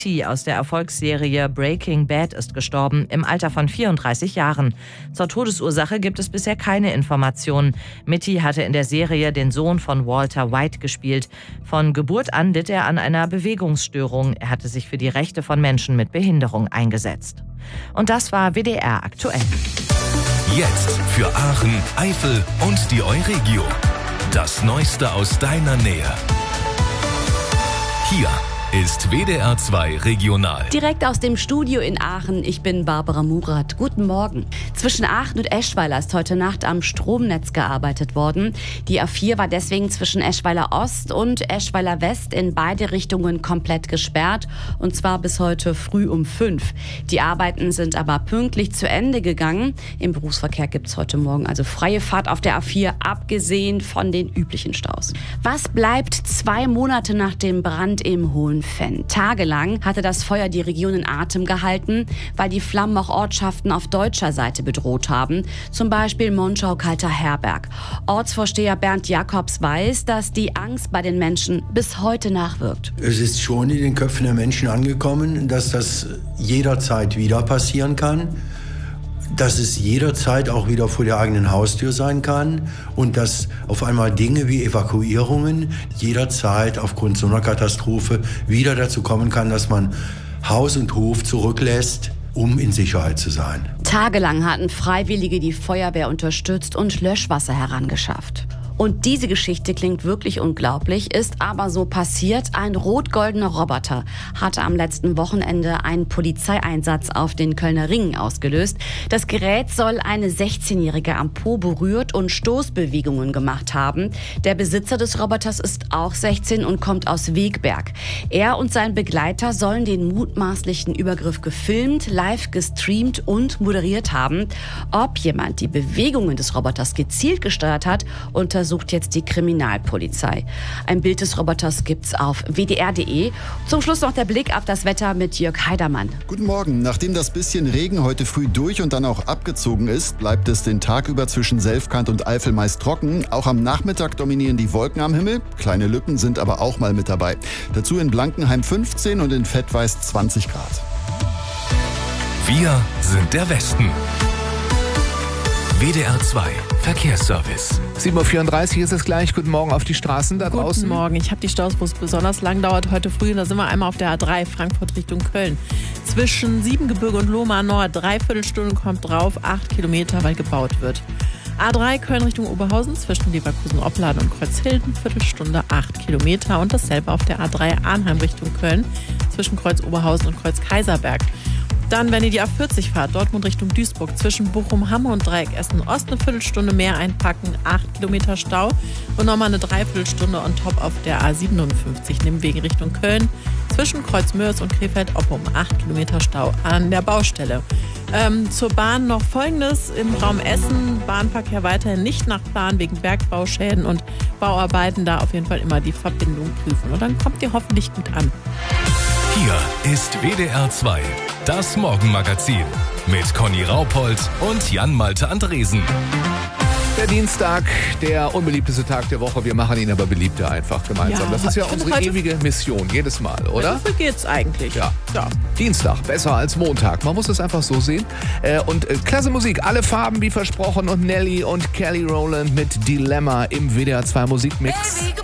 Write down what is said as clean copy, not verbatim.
T aus der Erfolgsserie Breaking Bad ist gestorben, im Alter von 34 Jahren. Zur Todesursache gibt es bisher keine Informationen. Mitty hatte in der Serie den Sohn von Walter White gespielt. Von Geburt an litt er an einer Bewegungsstörung. Er hatte sich für die Rechte von Menschen mit Behinderung eingesetzt. Und das war WDR aktuell. Jetzt für Aachen, Eifel und die Euregio. Das Neueste aus deiner Nähe. Hier ist WDR 2 Regional. Direkt aus dem Studio in Aachen, ich bin Barbara Murat. Guten Morgen. Zwischen Aachen und Eschweiler ist heute Nacht am Stromnetz gearbeitet worden. Die A4 war deswegen zwischen Eschweiler Ost und Eschweiler West in beide Richtungen komplett gesperrt. Und zwar bis heute früh um 5. Die Arbeiten sind aber pünktlich zu Ende gegangen. Im Berufsverkehr gibt es heute Morgen also freie Fahrt auf der A4, abgesehen von den üblichen Staus. Was bleibt 2 Monate nach dem Brand im Hohenfenn? Tagelang hatte das Feuer die Region in Atem gehalten, weil die Flammen auch Ortschaften auf deutscher Seite bedroht haben, zum Beispiel Monschau-Kalter Herberg. Ortsvorsteher Bernd Jakobs weiß, dass die Angst bei den Menschen bis heute nachwirkt. Es ist schon in den Köpfen der Menschen angekommen, dass das jederzeit wieder passieren kann, dass es jederzeit auch wieder vor der eigenen Haustür sein kann und dass auf einmal Dinge wie Evakuierungen jederzeit aufgrund so einer Katastrophe wieder dazu kommen kann, dass man Haus und Hof zurücklässt, um in Sicherheit zu sein. Tagelang hatten Freiwillige die Feuerwehr unterstützt und Löschwasser herangeschafft. Und diese Geschichte klingt wirklich unglaublich, ist aber so passiert. Ein rot-goldener Roboter hatte am letzten Wochenende einen Polizeieinsatz auf den Kölner Ringen ausgelöst. Das Gerät soll eine 16-Jährige am Po berührt und Stoßbewegungen gemacht haben. Der Besitzer des Roboters ist auch 16 und kommt aus Wegberg. Er und sein Begleiter sollen den mutmaßlichen Übergriff gefilmt, live gestreamt und moderiert haben. Ob jemand die Bewegungen des Roboters gezielt gesteuert hat, untersucht jetzt die Kriminalpolizei. Ein Bild des Roboters gibt's auf wdr.de. Zum Schluss noch der Blick auf das Wetter mit Jörg Heidermann. Guten Morgen. Nachdem das bisschen Regen heute früh durch und dann auch abgezogen ist, bleibt es den Tag über zwischen Selfkant und Eifel meist trocken. Auch am Nachmittag dominieren die Wolken am Himmel. Kleine Lücken sind aber auch mal mit dabei. Dazu in Blankenheim 15 und in Vettweiß 20 Grad. Wir sind der Westen. WDR 2 Verkehrsservice. 7.34 Uhr ist es gleich. Guten Morgen auf die Straßen da draußen. Guten Morgen. Ich habe die Staus, wo es besonders lang dauert heute früh. Da sind wir einmal auf der A3 Frankfurt Richtung Köln. Zwischen Siebengebirge und Lohmar Nord. 3/4 Stunde kommt drauf. 8 Kilometer, weil gebaut wird. A3 Köln Richtung Oberhausen zwischen Leverkusen-Opladen und Kreuzhilden. Viertelstunde 8 Kilometer. Und dasselbe auf der A3 Arnheim Richtung Köln zwischen Kreuz Oberhausen und Kreuz Kaiserberg. Dann, wenn ihr die A40 fahrt, Dortmund Richtung Duisburg, zwischen Bochum, Hamme und Dreieck Essen Ost eine Viertelstunde mehr einpacken, 8 Kilometer Stau und nochmal eine Dreiviertelstunde on top auf der A57, Nimwegen Richtung Köln, zwischen Kreuzmörs und Krefeld-Oppum, 8 Kilometer Stau an der Baustelle. Zur Bahn noch Folgendes: Im Raum Essen, Bahnverkehr weiterhin nicht nach Plan wegen Bergbauschäden und Bauarbeiten, da auf jeden Fall immer die Verbindung prüfen und dann kommt ihr hoffentlich gut an. Hier ist WDR 2, das Morgenmagazin mit Conny Raupold und Jan-Malte Andresen. Der Dienstag, der unbeliebteste Tag der Woche. Wir machen ihn aber beliebter einfach gemeinsam. Ja, das ist ja unsere ewige Mission, jedes Mal, oder? So geht's eigentlich. Ja. Dienstag, besser als Montag. Man muss es einfach so sehen. Und klasse Musik, alle Farben wie versprochen und Nelly und Kelly Rowland mit Dilemma im WDR 2 Musikmix.